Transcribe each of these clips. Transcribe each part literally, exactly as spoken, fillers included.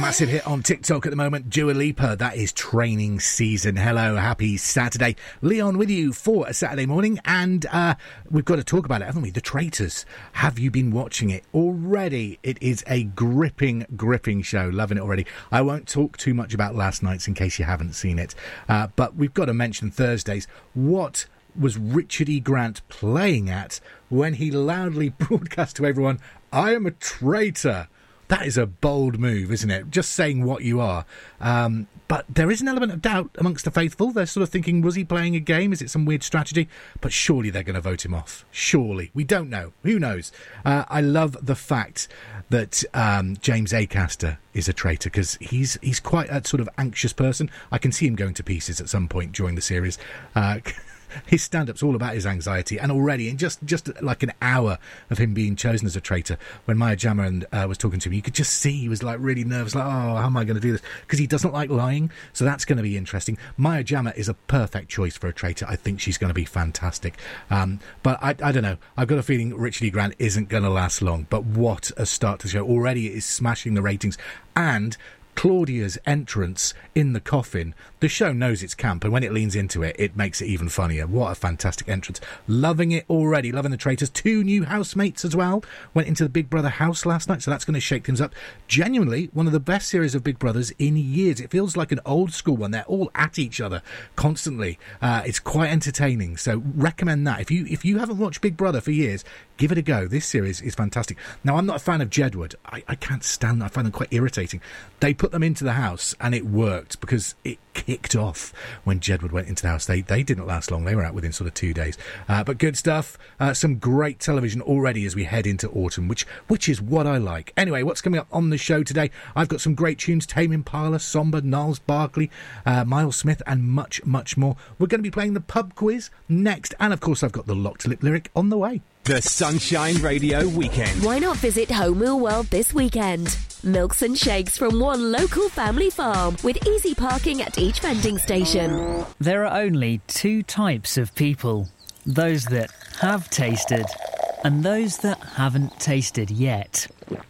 Massive hit on TikTok at the moment, Dua Lipa. That is Training Season. Hello, happy Saturday. Leon with you for a Saturday morning, and uh, we've got to talk about it, haven't we? The Traitors. Have you been watching it already? It is a gripping, gripping show. Loving it already. I won't talk too much about last night's in case you haven't seen it, uh, but we've got to mention Thursdays. What was Richard E. Grant playing at when he loudly broadcast to everyone, "I am a traitor"? That is a bold move, isn't it? Just saying what you are. Um, but there is an element of doubt amongst the faithful. They're sort of thinking, was he playing a game? Is it some weird strategy? But surely they're going to vote him off. Surely. We don't know. Who knows? Uh, I love the fact that um, James Acaster is a traitor, because he's he's quite a sort of anxious person. I can see him going to pieces at some point during the series. Uh His stand-up's all about his anxiety, and already in just, just like an hour of him being chosen as a traitor, when Maya Jama and, uh, was talking to him, you could just see he was like really nervous, like, oh, how am I going to do this? Because he doesn't like lying, so that's going to be interesting. Maya Jama is a perfect choice for a traitor. I think she's going to be fantastic. Um, but I, I don't know. I've got a feeling Richard E. Grant isn't going to last long, but what a start to the show. Already it is smashing the ratings, and Claudia's entrance in the coffin, the show knows it's camp, and when it leans into it, it makes it even funnier. What a fantastic entrance. Loving it already. Loving the Traitors. Two new housemates as well went into the Big Brother house last night, so that's going to shake things up. Genuinely, one of the best series of Big Brothers in years. It feels like an old school one. They're all at each other constantly. Uh, it's quite entertaining, so recommend that. If you if you haven't watched Big Brother for years, give it a go. This series is fantastic. Now, I'm not a fan of Jedward. I, I can't stand that. I find them quite irritating. They put them into the house, and it worked because it kicked off when Jedward went into the house. They they didn't last long. They were out within sort of two days. Uh, but good stuff. Uh, some great television already as we head into autumn, which which is what I like. Anyway, what's coming up on the show today? I've got some great tunes. Tame Impala, Somber, Niles Barkley, uh, Miles Smith, and much, much more. We're going to be playing the pub quiz next. And, of course, I've got the Locked Lip lyric on the way. The Sunshine Radio Weekend. Why not visit Home Wheel World this weekend? Milks and shakes from one local family farm with easy parking at each vending station. There are only two types of people. Those that have tasted and those that haven't tasted yet.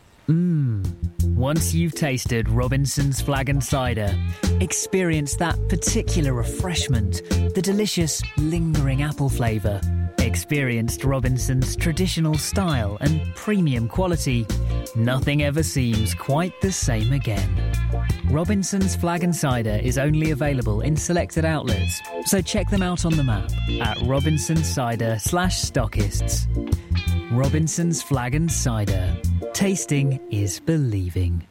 Mmm. Once you've tasted Robinson's Flag and Cider, experience that particular refreshment, the delicious, lingering apple flavour. Experienced Robinson's traditional style and premium quality. Nothing ever seems quite the same again. Robinson's Flag and Cider is only available in selected outlets, so check them out on the map at Robinson's Cider slash stockists. Robinson's Flag and Cider. Tasting is believing.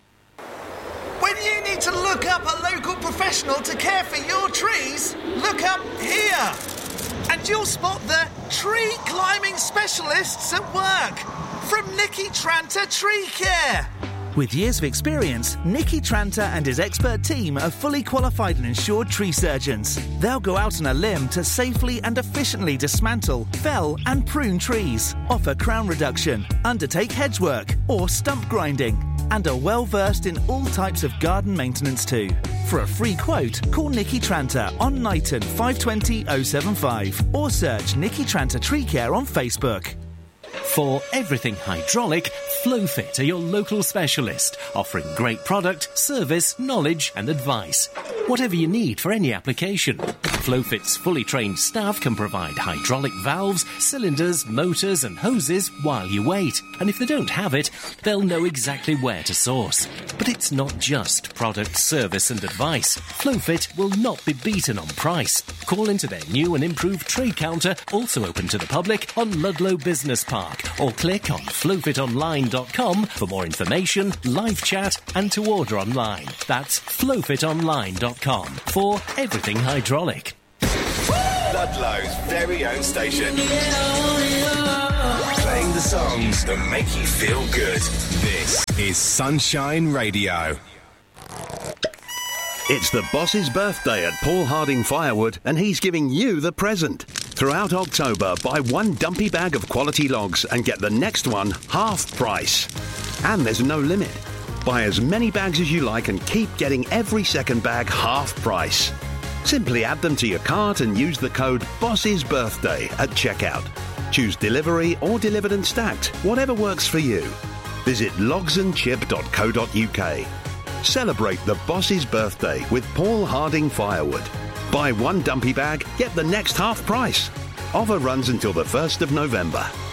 When you need to look up a local professional to care for your trees, look up here. And you'll spot the tree climbing specialists at work from Nicky Tranter Tree Care. With years of experience, Nicky Tranter and his expert team are fully qualified and insured tree surgeons. They'll go out on a limb to safely and efficiently dismantle, fell and prune trees, offer crown reduction, undertake hedge work or stump grinding, and are well versed in all types of garden maintenance too. For a free quote, call Nicky Tranter on Knighton five two zero oh seven five or search Nicky Tranter Tree Care on Facebook. For everything hydraulic, Flowfit are your local specialist, offering great product, service, knowledge and advice. Whatever you need for any application, Flowfit's fully trained staff can provide hydraulic valves, cylinders, motors and hoses while you wait. And if they don't have it, they'll know exactly where to source. But it's not just product, service and advice. Flowfit will not be beaten on price. Call into their new and improved trade counter, also open to the public, on Ludlow Business Park, or click on flowfit online dot com for more information, live chat and to order online. That's flowfit online dot com for everything hydraulic. Ludlow's very own station. Playing the songs that make you feel good. This is Sunshine Radio. It's the boss's birthday at Paul Harding Firewood, and he's giving you the present. Throughout October, buy one dumpy bag of quality logs and get the next one half price. And there's no limit. Buy as many bags as you like and keep getting every second bag half price. Simply add them to your cart and use the code BOSS'Birthday at checkout. Choose delivery or delivered and stacked, whatever works for you. Visit logs and chip dot co dot uk. Celebrate the boss's birthday with Paul Harding Firewood. Buy one dumpy bag, get the next half price. Offer runs until the first of November.